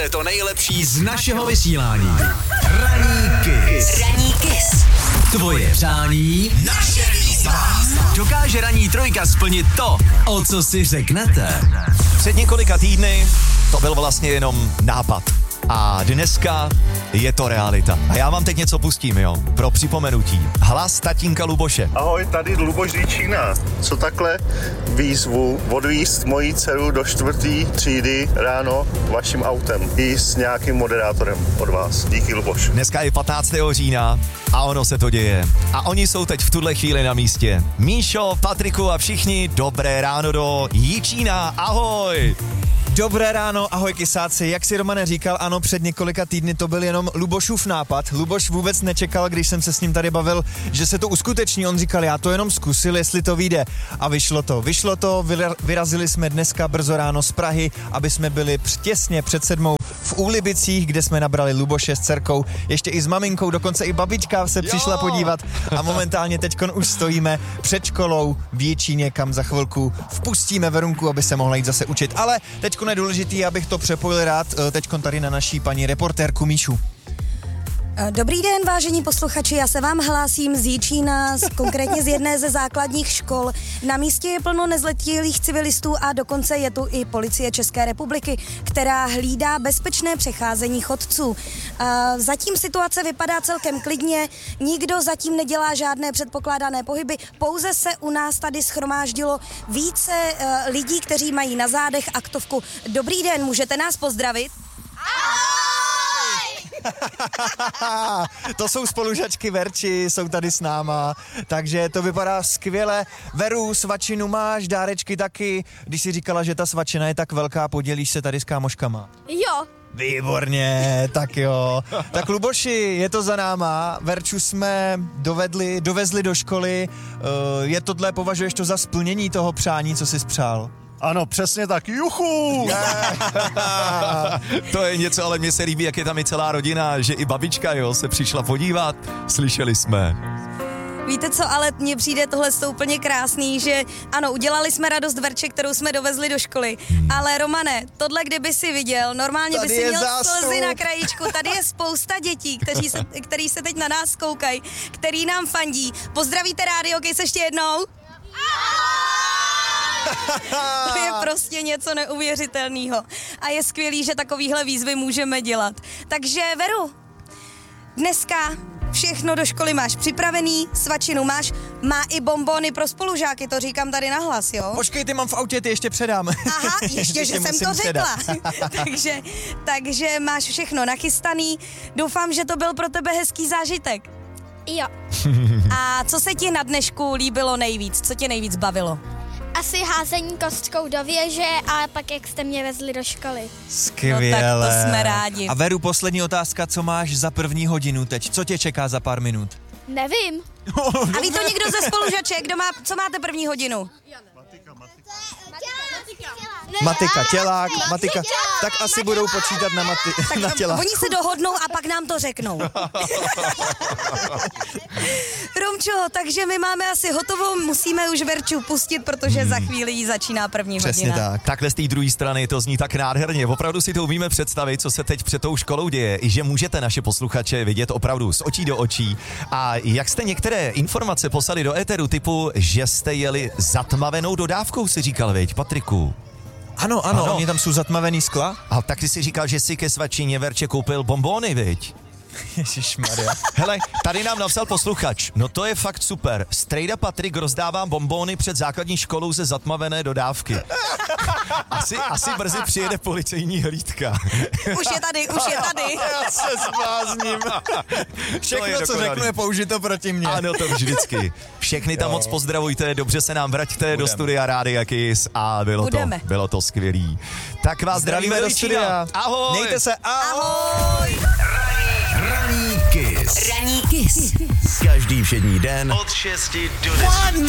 zkusíte to nejlepší z našeho vysílání. Ranní Kiss. Ranní Kiss. Tvoje přání, naše výzva. Dokáže ranní trojka splnit to, o co si řeknete? Před několika týdny to byl vlastně jenom nápad. A dneska je to realita. A já vám teď něco pustím, jo, pro připomenutí. Hlas tatínka Luboše. Ahoj, tady Luboš Říčína. Co takhle výzvu odvízt moji dceru do 4. třídy ráno vaším autem i s nějakým moderátorem od vás. Díky, Luboš. Dneska je 15. října a ono se to děje. A oni jsou teď v tuhle chvíli na místě. Míšo, Patriku a všichni, dobré ráno do Jičína. Ahoj! Dobré ráno, ahoj kysáci. Jak si Romane říkal, ano, před několika týdny to byl jenom Lubošův nápad. Luboš vůbec nečekal, když jsem se s ním tady bavil, že se to uskuteční. On říkal, já to jenom zkusil, jestli to vyjde. A vyšlo to, vyrazili jsme dneska brzo ráno z Prahy, aby jsme byli těsně před 7 v Úlibicích, kde jsme nabrali Luboše s dcerkou, ještě i s maminkou, dokonce i babička se přišla podívat a momentálně teďkon už stojíme před školou v Jičíně, kam za chvilku vpustíme Verunku, aby se mohla jít zase učit. Ale teďkon je důležitý, abych to přepojil rád teďkon tady na naší paní reportérku Míšu. Dobrý den, vážení posluchači, já se vám hlásím z Jičína, konkrétně z jedné ze základních škol. Na místě je plno nezletilých civilistů a dokonce je tu i policie České republiky, která hlídá bezpečné přecházení chodců. Zatím situace vypadá celkem klidně, nikdo zatím nedělá žádné předpokládané pohyby, pouze se u nás tady shromáždilo více lidí, kteří mají na zádech aktovku. Dobrý den, můžete nás pozdravit? To jsou spolužačky Verči, jsou tady s náma, takže to vypadá skvěle. Veru, svačinu máš, dárečky taky. Když jsi říkala, že ta svačina je tak velká, podělíš se tady s kámoškama? Jo. Výborně, tak jo. Tak Luboši, je to za náma, Verču jsme dovezli do školy, je tohle, považuješ to za splnění toho přání, co jsi spřál? Ano, přesně tak. Juchu! To je něco, ale mně se líbí, jak je tam i celá rodina, že i babička, jo, se přišla podívat. Slyšeli jsme. Víte co, ale mně přijde tohle úplně krásný, že ano, udělali jsme radost Verče, kterou jsme dovezli do školy, ale Romane, tohle kdyby si viděl, normálně tady by si měl zástup. slzy na krajíčku, tady je spousta dětí, který se teď na nás koukají, který nám fandí. Pozdravíte Rádio Kiss ještě jednou? To je prostě něco neuvěřitelného. A je skvělý, že takovýhle výzvy můžeme dělat. Takže Veru, dneska všechno do školy máš připravený, svačinu máš, má i bonbony pro spolužáky, to říkám tady nahlas, jo? Počkej, ty mám v autě, ty ještě předám. Aha, ještě, že jsem to řekla. takže máš všechno nachystaný. Doufám, že to byl pro tebe hezký zážitek. Jo. A co se ti na dnešku líbilo nejvíc? Co tě nejvíc bavilo? Asi házení kostkou do věže a pak jak jste mě vezli do školy. Skvěle. No tak to jsme rádi. A Veru, poslední otázka, co máš za 1. hodinu teď? Co tě čeká za pár minut? Nevím. A ví to někdo ze spolužaček, co máte 1. hodinu? Matika, tělák, matika. Tak asi budou počítat na tělák. Oni se dohodnou a pak nám to řeknou. Romčo, takže my máme asi hotovou, musíme už Verču pustit, protože za chvíli jí začíná 1. hodina. Přesně tak. Takhle z té druhé strany to zní tak nádherně. Opravdu si to umíme představit, co se teď před tou školou děje, i že můžete naše posluchače vidět opravdu z očí do očí. A jak jste některé informace poslali do éteru typu, že jste jeli zatmavenou dodávkou, si říkal, viď, Patriku? Ano, oni tam jsou zatmavený skla. A tak ty si říkal, že si ke svačině Verče koupil bonbony, viď? Ježišmarja. Hele, tady nám napsal posluchač, no to je fakt super. Strejda Patrik rozdává bonbóny před základní školou ze zatmavené dodávky. Asi brzy přijede policejní hlídka. Už je tady. Já se zblázním. Všechno, co řeknu, je použito proti mně. Ano, to vždycky. Všechny tam moc pozdravujte, dobře se nám vraťte do studia Rádia Kiss a bylo to skvělý. Tak vás zdravíme do studia. Ahoj. Mějte se, Ahoj. Ranní Kiss. Ranní Kiss. Každý všední den od 6 do 10.